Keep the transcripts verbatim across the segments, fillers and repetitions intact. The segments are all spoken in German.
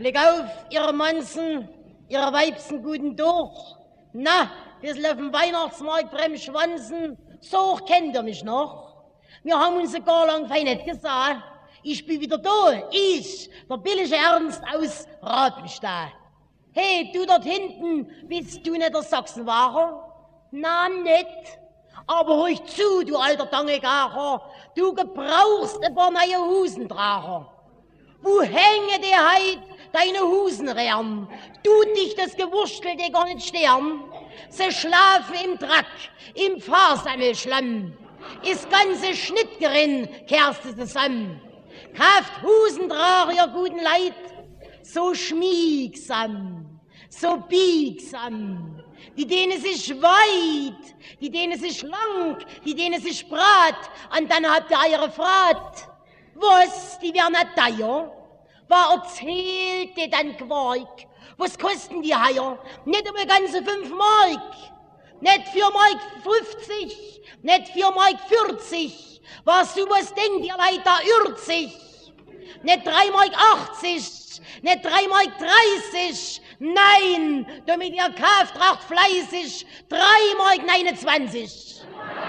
Blick auf, ihre Manzen, ihre Weibsen guten durch. Na, bisschen auf dem Weihnachtsmarkt beim Schwanzen, so hoch kennt ihr mich noch. Wir haben uns gar lang fein nicht gesagt. Ich bin wieder da, ich, der billige Ernst aus Rabenstein. Hey, du dort hinten, bist du nicht der Sachsenwacher? Na, nicht. Aber hör ich zu, du alter Dangegacher, du gebrauchst ein paar neue Husendracher. Wo hänge die heit deine Husenrehren? Tut dich das Gewurstel dir gar nicht sterben? Sie schlafen im Drack, im Fahrsammelschlamm. Ist ganze Schnittgerin kehrst du zusammen. Kauft Husendracher, ihr guten Leid, so schmiegsam, so biegsam. Die denen sich weit, die denen sich lang, die denen sich brat, und dann habt ihr eure Frat. Was, die werden nicht teuer? Was erzählt ihr dann Quark? Was kosten die Heier? Nicht einmal ganze fünf Mark. Nicht vier Mark fünfzig, nicht vier Mark vierzig. Was du was denkt, ihr Leute, da irrt sich. Nicht drei Mark achtzig, nicht drei Mark dreißig. Nein, damit ihr kauft, raucht fleißig, drei Mark neunundzwanzig.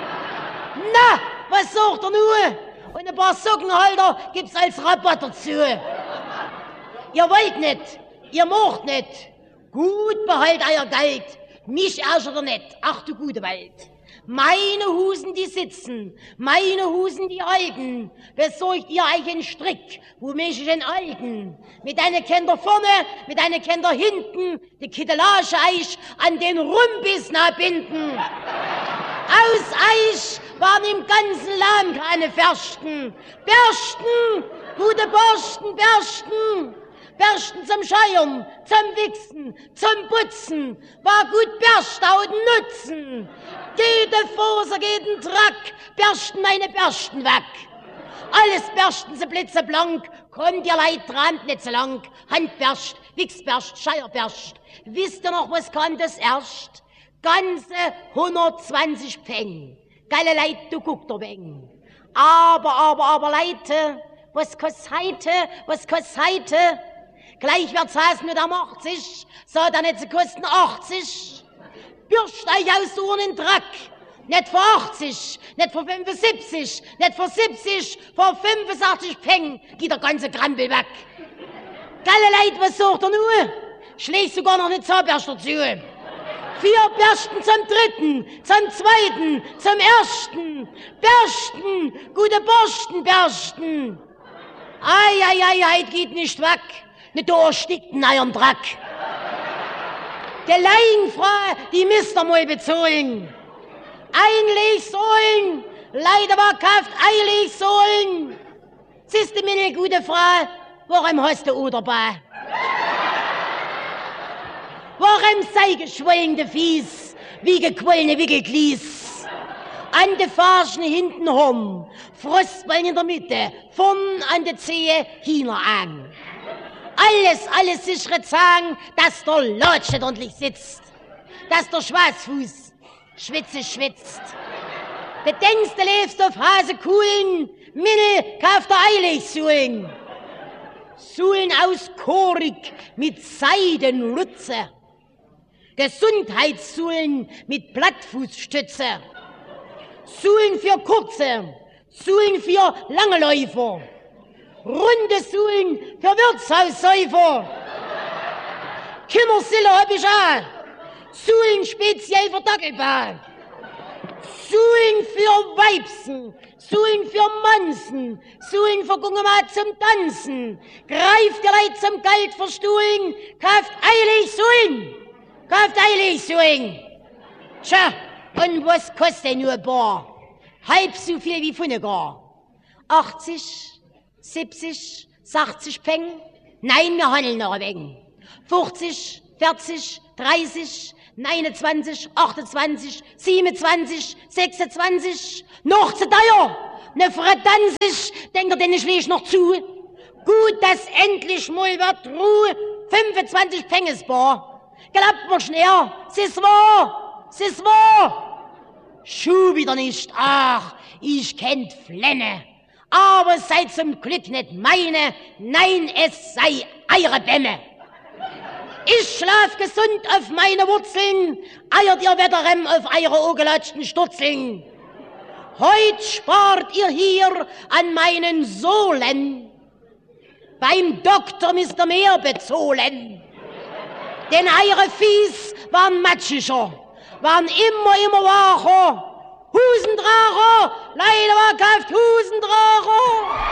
Na, was sagt ihr nur? Und ein paar Sockenhalter gibt's als Rabatt dazu. Ihr wollt nicht, ihr macht nicht. Gut, behalt euer Geld. Mich ärgert er nicht. Ach du gute Welt. Meine Husen, die sitzen, meine Husen, die halten. Besorgt ihr euch einen Strick, wo mich ich enthalten. Mit deinen Kindern vorne, mit deinen Kindern hinten, die Kittelage Eich an den Rumpis binden. Aus Eich waren im ganzen Land keine Färsten. Bersten, gute Borsten, Bersten. Bersten zum Scheuern, zum Wichsen, zum Putzen, war gut Berstaud nutzen. Jede Faser, jeden Track, bersten meine Bersten weg. Alles bersten sie blitzeblank, kommt ihr Leid dran, nicht so lang. Handberst, Wichsberst, Scheierberst. Wisst ihr noch, was kam das erst? Ganze hundertzwanzig Pfeng. Geile Leid, du guckt er wegen. Aber, aber, aber Leute, was kostet heute, was kostet heute? Gleich wird's heißen mit am achtzig, so dann nicht zu kosten achtzig. Bürst euch aus so einen Dreck. Nicht für achtzig, nicht für fünfundsiebzig, nicht für siebzig, für fünfundsechzig Pfeng geht der ganze Krampel weg. Geile Leid, was sagt er nur? Schlägt sogar noch eine Zahnbürste dazu. Vier Bürsten zum dritten, zum zweiten, zum ersten. Bürsten, gute Borsten, Bürsten. Ei, ei, ei, ei, geht nicht weg. Nicht da erstickt in eurem Dreck. Die Leinfrau, die müsst ihr mal bezahlen. Einlich sollen, leider war kauft eilig sollen. Siehst du, meine gute Frau, warum hast du oder bei? Warum sei geschwollene Fies, wie gequollene Wickelglies? An de Farschen hinten rum, Frostballen in der Mitte, vorn an de Zehe, hiner an. Alles, alles sichere Zahn, dass der Lotsch nicht ordentlich sitzt. Dass der Schwarzfuß schwitze schwitzt. Du denkst, du lebst auf Hasekuhlen, Minne kauft der eilig Suhlen. Suhlen aus Korik mit Seidenrutze. Gesundheitssuhlen mit Plattfußstütze. Suhlen für Kurze, Suhlen für lange Läufer. Runde Suhlen für Wirtshaussäufer. Kindersille hab ich auch. Suhlen speziell für Dackelbahn. Suhlen für Weibsen, Suhlen für Mansen, Suhlen für Gungemat zum Tanzen. Greift ihr Leid zum Geld verstuhlen, kauft eilig Suhlen, kauft eilig Suhlen. Tja, und was kostet nur ein Bar? Halb so viel wie Funnegar. achtzig, siebzig, sechzig Pfeng? Nein, wir handeln noch ein wenig. fünfzig, vierzig, dreißig, neunundzwanzig, achtundzwanzig, siebenundzwanzig, sechsundzwanzig, noch zu teuer. Ne Fredanzig, denkt ihr denn, ich lege noch zu? Gut, dass endlich mal wird Ruhe, fünfundzwanzig Pfeng ist bar. Glaubt mir schnell, es ist wahr, es ist wahr. Schuh wieder nicht, ach, ich kennt Flenne. aber es sei zum Glück nicht meine, nein, es sei eure Bämme. Ich schlaf gesund auf meine Wurzeln, eiert ihr Wetterrem auf eure ogelatschten Sturzeln. Heut spart ihr hier an meinen Sohlen, beim Doktor müsst ihr mehr bezahlen. Denn eure Fies waren matschiger, waren immer, immer wacher. Husendracher, leider war kauft Husendracher.